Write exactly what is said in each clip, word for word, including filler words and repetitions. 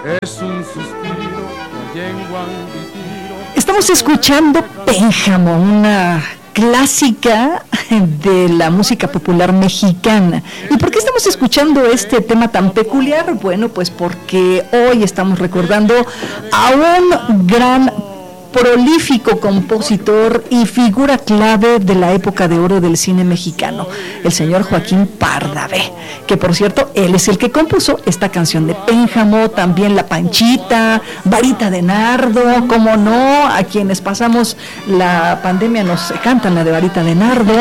Es un suspiro, estamos escuchando Pénjamo, una clásica de la música popular mexicana. ¿Y por qué estamos escuchando este tema tan peculiar? Bueno, pues porque hoy estamos recordando a un gran prolífico compositor y figura clave de la época de oro del cine mexicano, el señor Joaquín Pardavé, que por cierto, él es el que compuso esta canción de Pénjamo, también La Panchita, Varita de Nardo, como no, a quienes pasamos la pandemia nos cantan la de Varita de Nardo,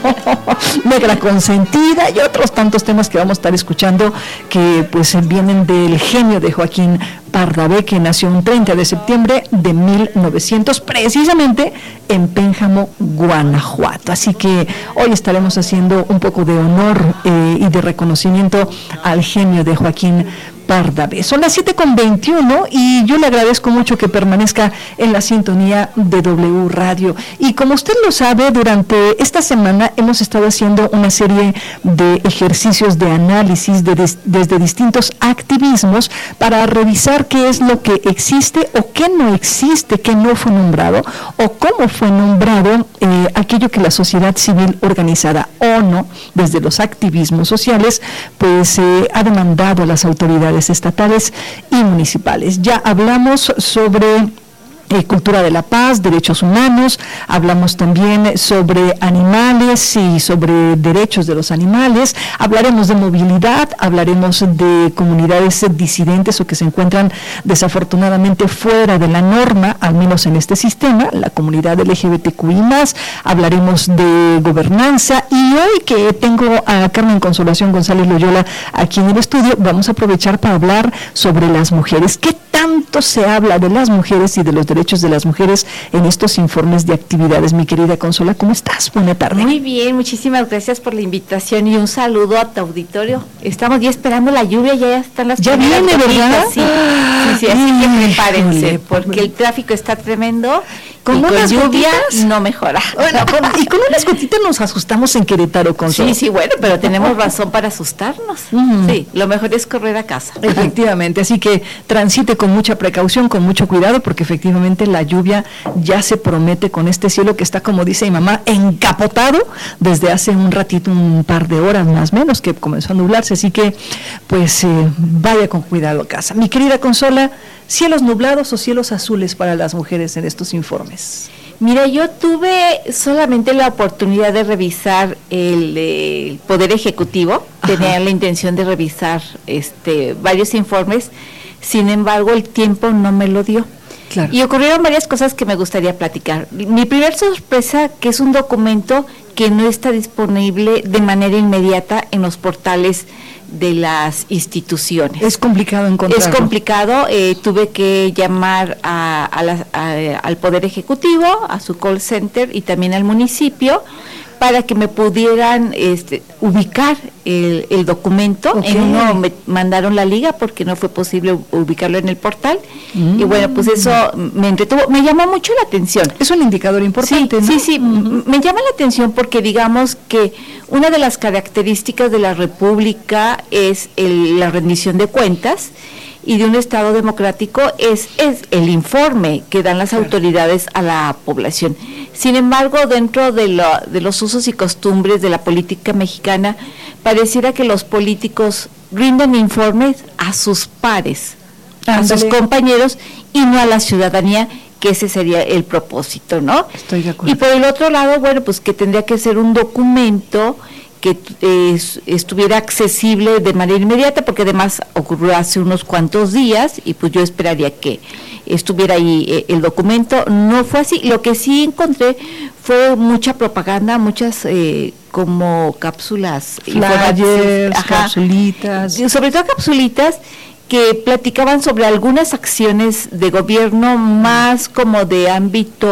Negra Consentida y otros tantos temas que vamos a estar escuchando que pues vienen del genio de Joaquín Pardavé, que nació un treinta de septiembre de mil novecientos, precisamente en Pénjamo, Guanajuato. Así que hoy estaremos haciendo un poco de honor eh, y de reconocimiento al genio de Joaquín Pardavé. Son las siete con veintiuno y yo le agradezco mucho que permanezca en la sintonía de W Radio. Y como usted lo sabe, durante esta semana hemos estado haciendo una serie de ejercicios de análisis de des, desde distintos activismos para revisar qué es lo que existe o qué no existe, qué no fue nombrado o cómo fue nombrado eh, aquello que la sociedad civil organizada o no, desde los activismos sociales, pues eh, ha demandado a las autoridades estatales y municipales. Ya hablamos sobre Eh, cultura de la paz, derechos humanos, hablamos también sobre animales y sobre derechos de los animales, hablaremos de movilidad, hablaremos de comunidades disidentes o que se encuentran desafortunadamente fuera de la norma, al menos en este sistema, la comunidad L G B T Q I más, hablaremos de gobernanza y hoy que tengo a Carmen Consolación González Loyola aquí en el estudio, vamos a aprovechar para hablar sobre las mujeres. ¿Qué tanto se habla de las mujeres y de los derechos de las mujeres en estos informes de actividades? Mi querida Consola, ¿cómo estás? Buena tarde. Muy bien, muchísimas gracias por la invitación y un saludo a tu auditorio. Estamos ya esperando la lluvia, ya están las ya viene, ¿verdad? Sí, sí, sí, así que prepárense, porque el tráfico está tremendo. Con y unas con lluvia gotitas no mejora. Bueno, con, y con unas gotitas nos asustamos en Querétaro, Consola. Sí, sí, bueno, pero tenemos razón para asustarnos. Uh-huh. Sí, lo mejor es correr a casa. Efectivamente, así que transite con mucha precaución, con mucho cuidado, porque efectivamente la lluvia ya se promete con este cielo que está, como dice mi mamá, encapotado desde hace un ratito, un par de horas más o menos, que comenzó a nublarse, así que pues eh, vaya con cuidado a casa. Mi querida Consola, ¿cielos nublados o cielos azules para las mujeres en estos informes? Mira, yo tuve solamente la oportunidad de revisar el, el Poder Ejecutivo. Ajá. Tenía la intención de revisar este varios informes, sin embargo el tiempo no me lo dio. Claro. Y ocurrieron varias cosas que me gustaría platicar. Mi primer sorpresa, que es un documento que no está disponible de manera inmediata en los portales de las instituciones. Es complicado encontrarlo. Es complicado, eh, tuve que llamar a, a la, a, al Poder Ejecutivo, a su call center y también al municipio para que me pudieran este, ubicar el, el documento. Okay. En uno me mandaron la liga porque no fue posible ubicarlo en el portal. Mm. Y bueno, pues eso me entretuvo, me llamó mucho la atención. Es un indicador importante, sí, ¿no? Sí, sí, mm. me llama la atención porque digamos que una de las características de la República es el, la rendición de cuentas, y de un Estado democrático es, es el informe que dan las claro. autoridades a la población. Sin embargo, dentro de, lo, de los usos y costumbres de la política mexicana, pareciera que los políticos rinden informes a sus pares, Ándale. a sus compañeros y no a la ciudadanía, que ese sería el propósito, ¿no? Estoy de acuerdo. Y por el otro lado, bueno, pues que tendría que ser un documento que eh, estuviera accesible de manera inmediata, porque además ocurrió hace unos cuantos días y pues yo esperaría que estuviera ahí eh, el documento. No fue así. Lo que sí encontré fue mucha propaganda, muchas eh, como cápsulas, flyers, capsulitas, sobre todo capsulitas que platicaban sobre algunas acciones de gobierno más como de ámbito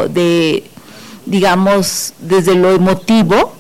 de, digamos, desde lo emotivo,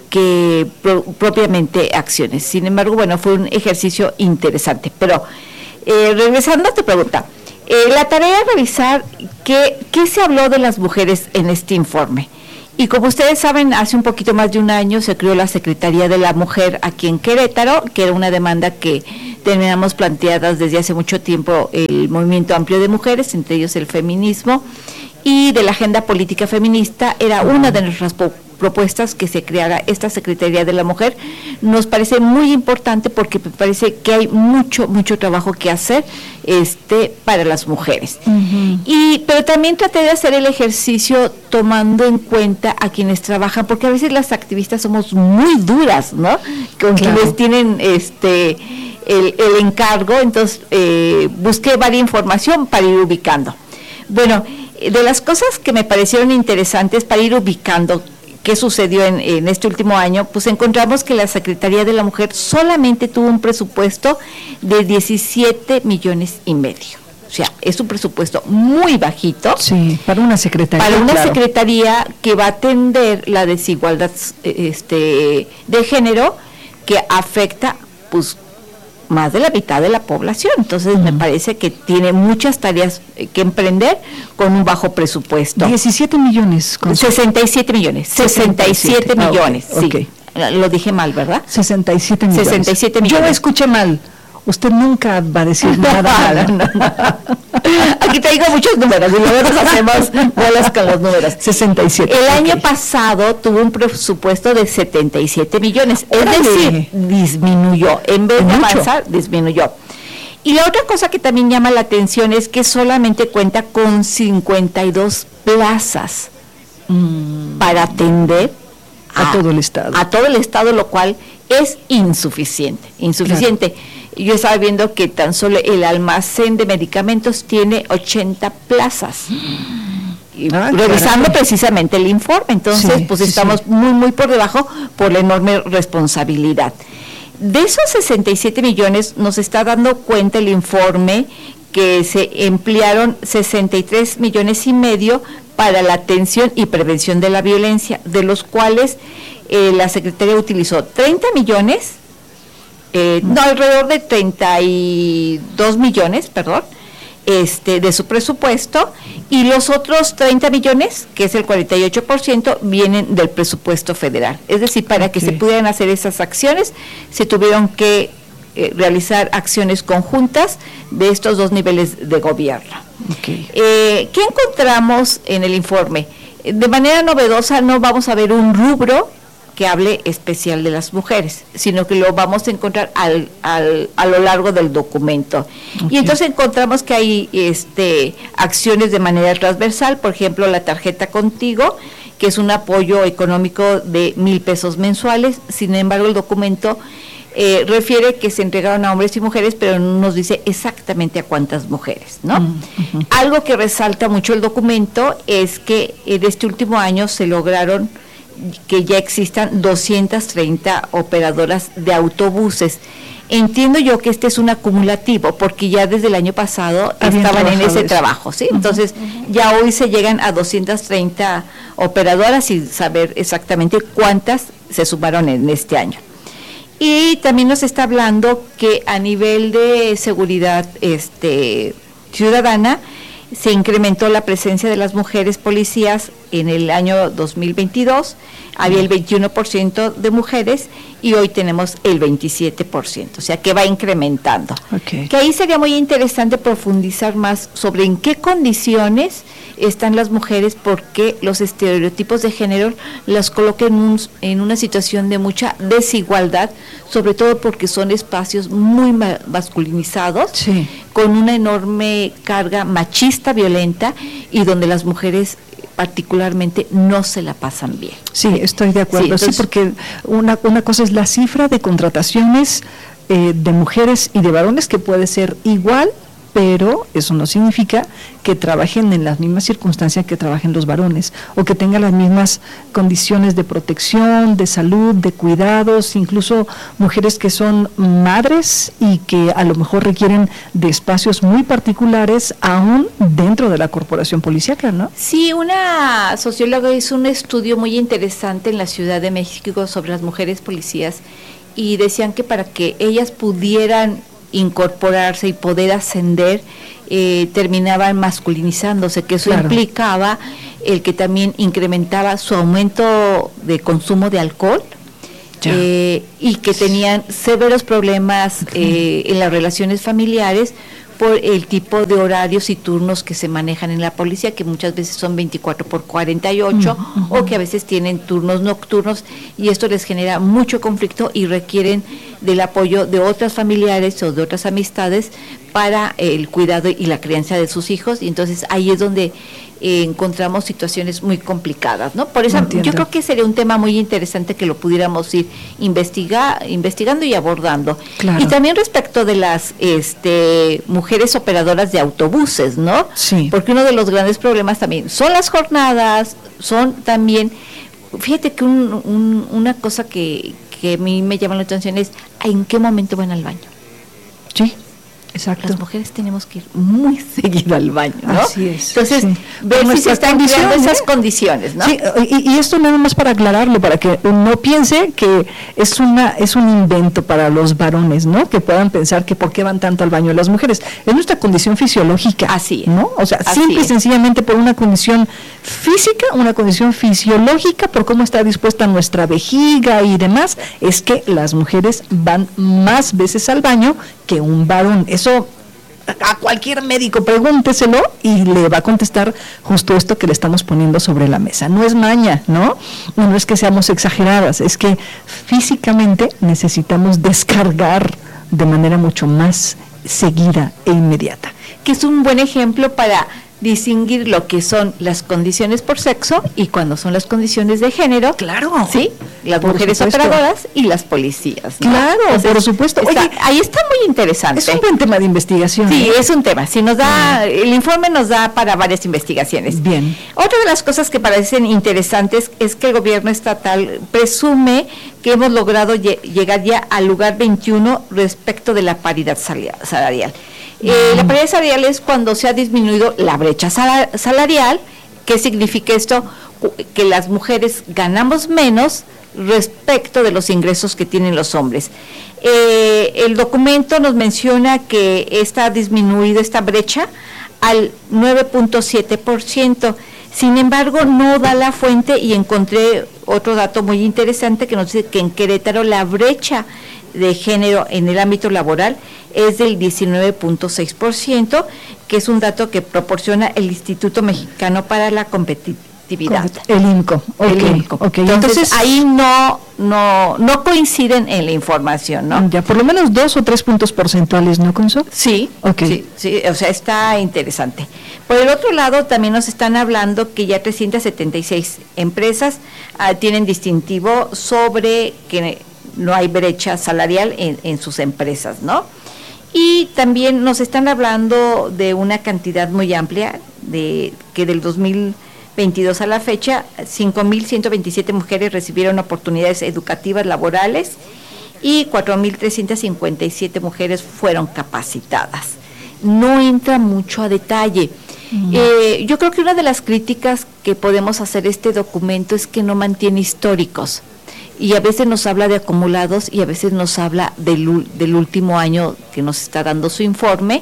que pro, propiamente acciones. Sin embargo, bueno, fue un ejercicio interesante. Pero eh, regresando a tu pregunta, eh, la tarea es revisar qué, qué se habló de las mujeres en este informe. Y como ustedes saben, hace un poquito más de un año se creó la Secretaría de la Mujer aquí en Querétaro, que era una demanda que teníamos planteadas desde hace mucho tiempo el movimiento amplio de mujeres, entre ellos el feminismo, y de la agenda política feminista era una de nuestras propuestas que se creara esta Secretaría de la Mujer. Nos parece muy importante porque me parece que hay mucho, mucho trabajo que hacer este para las mujeres. Uh-huh. Y pero también traté de hacer el ejercicio tomando en cuenta a quienes trabajan, porque a veces las activistas somos muy duras, ¿no? Con claro. quienes tienen este el, el encargo, entonces eh, busqué varias información para ir ubicando. Bueno, de las cosas que me parecieron interesantes para ir ubicando qué sucedió en, en este último año, pues encontramos que la Secretaría de la Mujer solamente tuvo un presupuesto de diecisiete millones y medio. O sea, es un presupuesto muy bajito. Sí, para una secretaría. Para una claro. secretaría que va a atender la desigualdad este, de género que afecta, pues, más de la mitad de la población. Entonces uh-huh. me parece que tiene muchas tareas que emprender con un bajo presupuesto. diecisiete millones. Con sesenta y siete millones. sesenta y siete millones, ah, okay. sí. Okay. Lo dije mal, ¿verdad? sesenta y siete millones. sesenta y siete millones. Yo escuché mal. Usted nunca va a decir nada mal. No, no. Aquí traigo muchos números y luego nos hacemos bolas con los números. sesenta y siete. El okay. año pasado tuvo un presupuesto de setenta y siete millones, es ¡Órale! decir, disminuyó. En vez de avanzar, disminuyó. Y la otra cosa que también llama la atención es que solamente cuenta con cincuenta y dos plazas mm. para atender a, a todo el estado. A todo el estado, lo cual es insuficiente, insuficiente. Claro. Yo estaba viendo que tan solo el almacén de medicamentos tiene ochenta plazas. Y ah, revisando caray. precisamente el informe, entonces sí, pues sí, estamos sí. muy, muy por debajo por la enorme responsabilidad. De esos sesenta y siete millones nos está dando cuenta el informe que se emplearon sesenta y tres millones y medio para la atención y prevención de la violencia, de los cuales eh, la Secretaría utilizó treinta millones, eh, no, alrededor de treinta y dos millones, perdón, este, de su presupuesto, y los otros treinta millones, que es el cuarenta y ocho por ciento, vienen del presupuesto federal. Es decir, para okay. que se pudieran hacer esas acciones, se tuvieron que eh, realizar acciones conjuntas de estos dos niveles de gobierno. Okay. Eh, ¿Qué encontramos en el informe? De manera novedosa no vamos a ver un rubro que hable especial de las mujeres, sino que lo vamos a encontrar al, al, a lo largo del documento. Okay. Y entonces encontramos que hay este, acciones de manera transversal, por ejemplo, la tarjeta Contigo, que es un apoyo económico de mil pesos mensuales. Sin embargo, el documento eh, refiere que se entregaron a hombres y mujeres, pero no nos dice exactamente a cuántas mujeres, ¿no? Uh-huh. Algo que resalta mucho el documento es que en este último año se lograron que ya existan doscientas treinta operadoras de autobuses. Entiendo yo que este es un acumulativo, porque ya desde el año pasado Habían estaban en ese trabajo, ¿sí? Uh-huh. Entonces, uh-huh. ya hoy se llegan a doscientas treinta operadoras y saber exactamente cuántas se sumaron en este año. Y también nos está hablando que a nivel de seguridad este, ciudadana, se incrementó la presencia de las mujeres policías en el año dos mil veintidós, había el veintiuno por ciento de mujeres y hoy tenemos el veintisiete por ciento, o sea que va incrementando. Okay. Que ahí sería muy interesante profundizar más sobre en qué condiciones están las mujeres, porque los estereotipos de género las colocan en, un, en una situación de mucha desigualdad, sobre todo porque son espacios muy ma- masculinizados, sí. con una enorme carga machista, violenta, y donde las mujeres particularmente no se la pasan bien. Sí, estoy de acuerdo, sí, entonces, sí porque una, una cosa es la cifra de contrataciones eh, de mujeres y de varones, que puede ser igual, pero eso no significa que trabajen en las mismas circunstancias que trabajen los varones, o que tengan las mismas condiciones de protección, de salud, de cuidados, incluso mujeres que son madres y que a lo mejor requieren de espacios muy particulares aún dentro de la corporación policíaca, ¿no? Sí, una socióloga hizo un estudio muy interesante en la Ciudad de México sobre las mujeres policías, y decían que para que ellas pudieran incorporarse y poder ascender, eh, terminaban masculinizándose, que eso claro. implicaba el que también incrementaba su aumento de consumo de alcohol, eh, y que tenían severos problemas eh, en las relaciones familiares por el tipo de horarios y turnos que se manejan en la policía, que muchas veces son veinticuatro por cuarenta y ocho, uh-huh. o que a veces tienen turnos nocturnos, y esto les genera mucho conflicto y requieren del apoyo de otras familiares o de otras amistades para el cuidado y la crianza de sus hijos, y entonces ahí es donde eh, encontramos situaciones muy complicadas, ¿no? Por eso yo creo que sería un tema muy interesante que lo pudiéramos ir investiga, investigando y abordando. Claro. Y también respecto de las este, mujeres operadoras de autobuses, ¿no? Sí. Porque uno de los grandes problemas también son las jornadas, son también, fíjate que un, un, una cosa que, que a mí me llama la atención es ¿en qué momento van al baño? Sí. Exacto. Las mujeres tenemos que ir muy seguido al baño, ¿no? Así es. Entonces, sí. ver si se están creando esas condiciones, ¿no? Sí, y, y esto nada más para aclararlo, para que no piense que es una es un invento para los varones, ¿no? Que puedan pensar que por qué van tanto al baño las mujeres. Es nuestra condición fisiológica. Así es. ¿No? O sea, Así simple es. y sencillamente por una condición física, una condición fisiológica, por cómo está dispuesta nuestra vejiga y demás, es que las mujeres van más veces al baño que un varón. Eso a cualquier médico pregúnteselo y le va a contestar justo esto que le estamos poniendo sobre la mesa. No es maña, ¿no? No es que seamos exageradas, es que físicamente necesitamos descargar de manera mucho más seguida e inmediata. Que es un buen ejemplo para distinguir lo que son las condiciones por sexo y cuando son las condiciones de género. Claro. Sí, las por mujeres supuesto. operadoras y las policías, ¿no? Claro, Entonces, por supuesto. Está, Oye, ahí está muy interesante. Es un buen tema de investigación. Sí, ¿eh? es un tema. Si nos da, mm. el informe nos da para varias investigaciones. Bien. Otra de las cosas que parecen interesantes es que el gobierno estatal presume que hemos logrado lle- llegar ya al lugar veintiuno respecto de la paridad salarial. Eh, la paridad salarial es cuando se ha disminuido la brecha sal- salarial. ¿Qué significa esto? Que las mujeres ganamos menos respecto de los ingresos que tienen los hombres. Eh, el documento nos menciona que está disminuido esta brecha al nueve punto siete por ciento. Sin embargo, no da la fuente y encontré otro dato muy interesante que nos dice que en Querétaro la brecha de género en el ámbito laboral es del diecinueve punto seis por ciento, que es un dato que proporciona el Instituto Mexicano para la Competitividad. El INCO. Okay, el INCO. Okay. Entonces, Entonces, ahí no, no, no coinciden en la información, ¿no? Ya, por lo menos dos o tres puntos porcentuales, ¿no, Consuelo? Sí, okay. sí, sí, o sea, está interesante. Por el otro lado, también nos están hablando que ya trescientas setenta y seis empresas uh, tienen distintivo sobre que no hay brecha salarial en, en sus empresas, ¿no? Y también nos están hablando de una cantidad muy amplia, de que del dos mil veintidós a la fecha, cinco mil ciento veintisiete mujeres recibieron oportunidades educativas laborales y cuatro mil trescientas cincuenta y siete mujeres fueron capacitadas. No entra mucho a detalle. Uh-huh. Eh, yo creo que una de las críticas que podemos hacer a este documento es que no mantiene históricos. Y a veces nos habla de acumulados y a veces nos habla del, del último año que nos está dando su informe.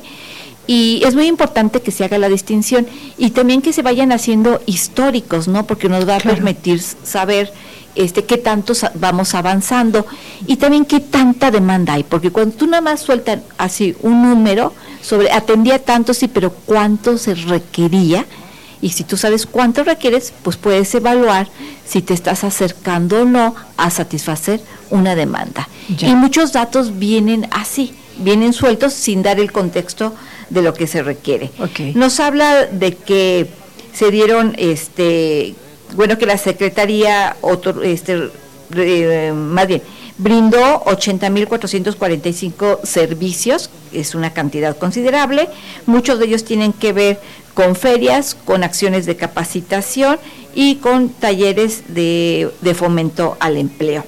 Y es muy importante que se haga la distinción y también que se vayan haciendo históricos, ¿no? Porque nos va a claro. permitir saber este qué tanto vamos avanzando y también qué tanta demanda hay. Porque cuando tú nada más sueltan así un número sobre atendía tanto, sí, pero cuánto se requería. Y si tú sabes cuánto requieres, pues puedes evaluar si te estás acercando o no a satisfacer una demanda. Ya. Y muchos datos vienen así, vienen sueltos sin dar el contexto de lo que se requiere. Okay. Nos habla de que se dieron, este, bueno, que la Secretaría, otro, este, eh, más bien, brindó ochenta mil cuatrocientos cuarenta y cinco servicios, es una cantidad considerable. Muchos de ellos tienen que ver con ferias, con acciones de capacitación y con talleres de, de fomento al empleo.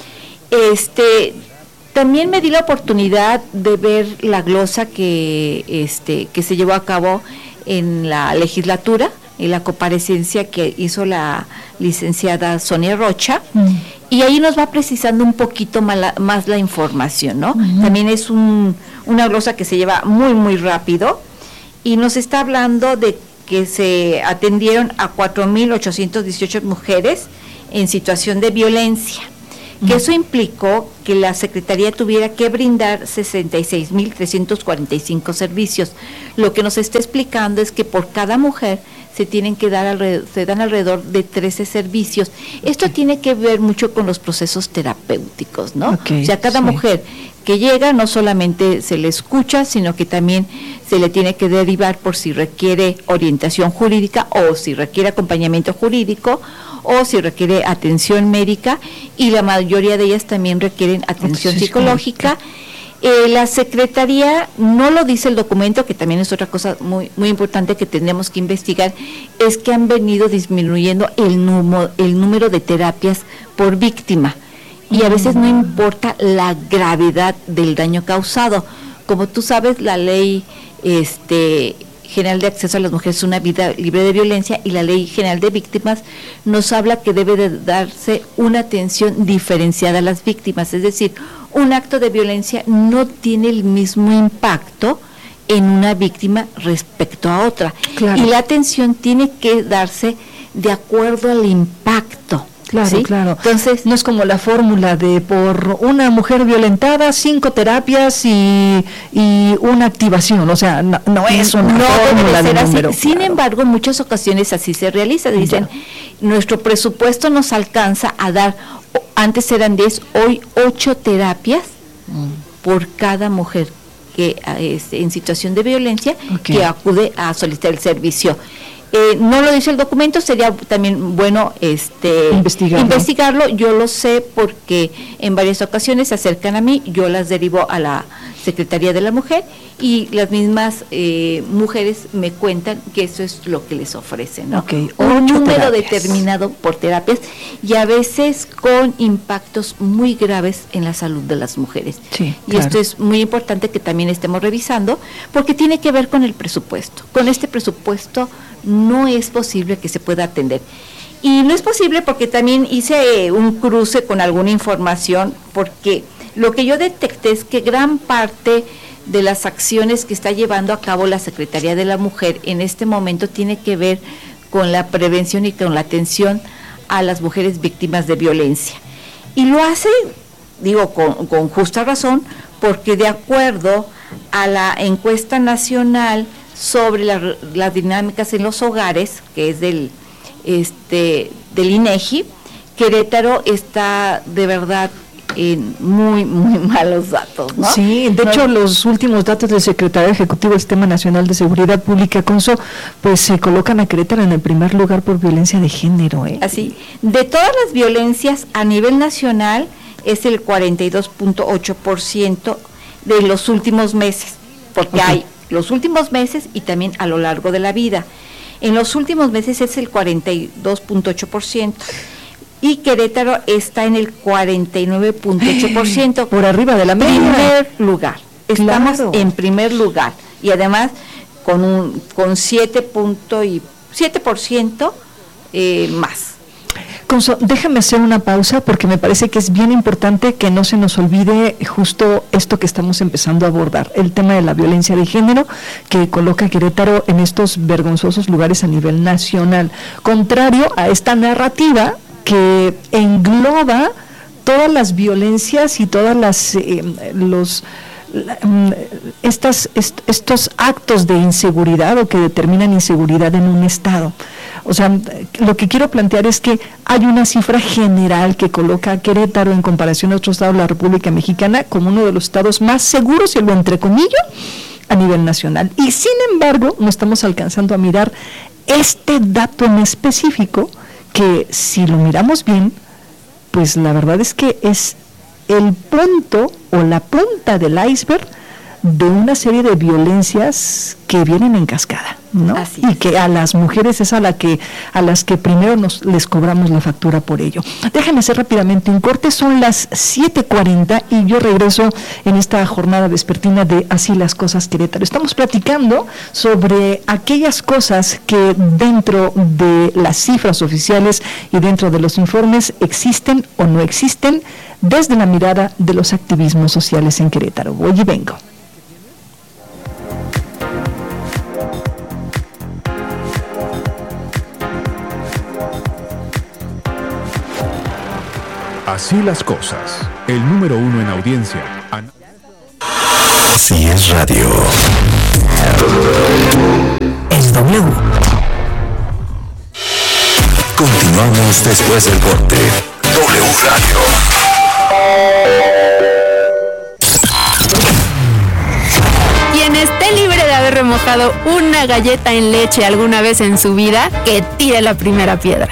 Este, también me di la oportunidad de ver la glosa que, este, que se llevó a cabo en la legislatura, en la comparecencia que hizo la licenciada Sonia Rocha, mm. y ahí nos va precisando un poquito más la, más la información, ¿no? Mm-hmm. También es un, una glosa que se lleva muy, muy rápido, y nos está hablando de que se atendieron a cuatro mil ochocientas dieciocho mujeres en situación de violencia, que eso implicó que la Secretaría tuviera que brindar sesenta y seis mil trescientos cuarenta y cinco servicios. Lo que nos está explicando es que por cada mujer se tienen que dar alrededor, se dan alrededor de trece servicios. Esto okay. tiene que ver mucho con los procesos terapéuticos, ¿no? Okay, o sea, cada sí. mujer que llega no solamente se le escucha, sino que también se le tiene que derivar por si requiere orientación jurídica o si requiere acompañamiento jurídico o si requiere atención médica, y la mayoría de ellas también requieren atención psicológica. Eh, la Secretaría, no lo dice el documento, que también es otra cosa muy muy importante que tenemos que investigar, es que han venido disminuyendo el, numo, el número de terapias por víctima, y a veces no importa la gravedad del daño causado. Como tú sabes, la ley este General de Acceso a las Mujeres a una Vida Libre de Violencia y la Ley General de Víctimas nos habla que debe de darse una atención diferenciada a las víctimas, es decir, un acto de violencia no tiene el mismo impacto en una víctima respecto a otra, claro. y la atención tiene que darse de acuerdo al impacto. Claro, ¿sí? claro. Entonces, no es como la fórmula de por una mujer violentada, cinco terapias y, y una activación. O sea, no, no es una no fórmula de así. número. Sin claro. embargo, en muchas ocasiones así se realiza. Dicen, ya. nuestro presupuesto nos alcanza a dar, antes eran diez, hoy ocho terapias mm. por cada mujer que es en situación de violencia okay. que acude a solicitar el servicio. Eh, no lo dice el documento, sería también bueno este investigarlo. investigarlo. Yo lo sé porque en varias ocasiones se acercan a mí, yo las derivo a la Secretaría de la Mujer y las mismas eh, mujeres me cuentan que eso es lo que les ofrecen, ¿no? Okay. Un número terapias. determinado por terapias y a veces con impactos muy graves en la salud de las mujeres. Sí, y claro. esto es muy importante que también estemos revisando porque tiene que ver con el presupuesto. Con este presupuesto no es posible que se pueda atender. Y no es posible porque también hice un cruce con alguna información, porque lo que yo detecté es que gran parte de las acciones que está llevando a cabo la Secretaría de la Mujer en este momento tiene que ver con la prevención y con la atención a las mujeres víctimas de violencia. Y lo hace, digo, con, con justa razón, porque de acuerdo a la encuesta nacional sobre la, las dinámicas en los hogares, que es del este del INEGI, Querétaro está de verdad en muy, muy malos datos, ¿no? Sí, de no, hecho los últimos datos del Secretario Ejecutivo del Sistema Nacional de Seguridad Pública, Conso, pues se colocan a Querétaro en el primer lugar por violencia de género, ¿eh? Así, de todas las violencias a nivel nacional es el cuarenta y dos punto ocho por ciento de los últimos meses, porque okay. hay los últimos meses y también a lo largo de la vida. En los últimos meses es el cuarenta y dos punto ocho por ciento y Querétaro está en el cuarenta y nueve punto ocho por ciento. Por arriba de la media. Primer lugar. Estamos claro. en primer lugar y además con un con siete por ciento eh, más. Conso, déjame hacer una pausa porque me parece que es bien importante que no se nos olvide justo esto que estamos empezando a abordar, el tema de la violencia de género que coloca a Querétaro en estos vergonzosos lugares a nivel nacional, contrario a esta narrativa que engloba todas las violencias y todas las eh, los estas est, estos actos de inseguridad o que determinan inseguridad en un estado. O sea, lo que quiero plantear es que hay una cifra general que coloca a Querétaro en comparación a otros estados de la República Mexicana como uno de los estados más seguros, y lo entrecomillo, a nivel nacional. Y sin embargo, no estamos alcanzando a mirar este dato en específico, que si lo miramos bien, pues la verdad es que es el punto o la punta del iceberg de una serie de violencias que vienen en cascada, ¿no? Así y que a las mujeres es a la que a las que primero nos les cobramos la factura por ello. Déjenme hacer rápidamente un corte, son las siete cuarenta y yo regreso en esta jornada vespertina de Así las Cosas Querétaro. Estamos platicando sobre aquellas cosas que dentro de las cifras oficiales y dentro de los informes existen o no existen desde la mirada de los activismos sociales en Querétaro. Voy y vengo. Así las cosas. El número uno en audiencia. An- Así es radio. Es W. Continuamos después del corte. W Radio. Quien esté libre de haber remojado una galleta en leche alguna vez en su vida, que tire la primera piedra.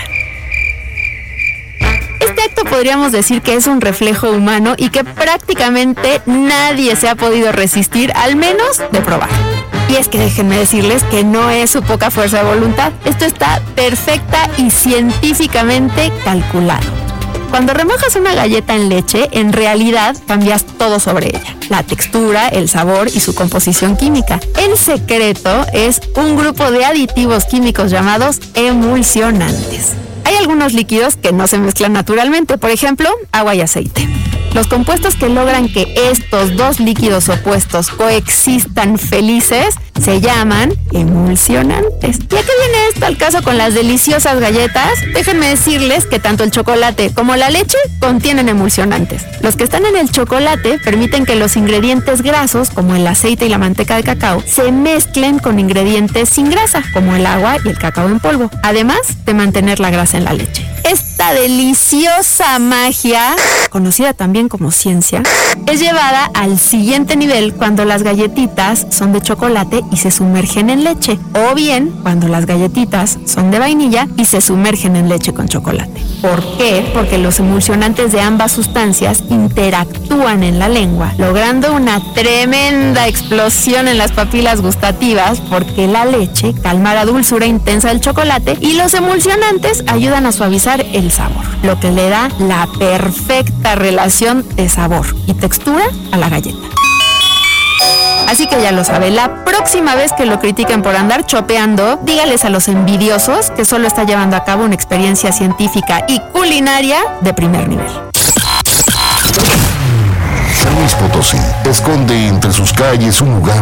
Este acto podríamos decir que es un reflejo humano y que prácticamente nadie se ha podido resistir, al menos de probar. Y es que déjenme decirles que no es su poca fuerza de voluntad. Esto está perfecta y científicamente calculado. Cuando remojas una galleta en leche, en realidad cambias todo sobre ella. La textura, el sabor y su composición química. El secreto es un grupo de aditivos químicos llamados emulsionantes. Hay algunos líquidos que no se mezclan naturalmente, por ejemplo, agua y aceite. Los compuestos que logran que estos dos líquidos opuestos coexistan felices se llaman emulsionantes. ¿Y a qué viene esto al caso con las deliciosas galletas? Déjenme decirles que tanto el chocolate como la leche contienen emulsionantes. Los que están en el chocolate permiten que los ingredientes grasos, como el aceite y la manteca de cacao, se mezclen con ingredientes sin grasa, como el agua y el cacao en polvo, además de mantener la grasa en la leche. Esta deliciosa magia, conocida también como ciencia, es llevada al siguiente nivel cuando las galletitas son de chocolate y se sumergen en leche, o bien cuando las galletitas son de vainilla y se sumergen en leche con chocolate. ¿Por qué? Porque los emulsionantes de ambas sustancias interactúan en la lengua, logrando una tremenda explosión en las papilas gustativas, porque la leche calma la dulzura intensa del chocolate y los emulsionantes ayudan a suavizar el sabor, lo que le da la perfecta relación de sabor y textura a la galleta. Así que ya lo sabe, la próxima vez que lo critiquen por andar chopeando, dígales a los envidiosos que solo está llevando a cabo una experiencia científica y culinaria de primer nivel. San Luis Potosí esconde entre sus calles un lugar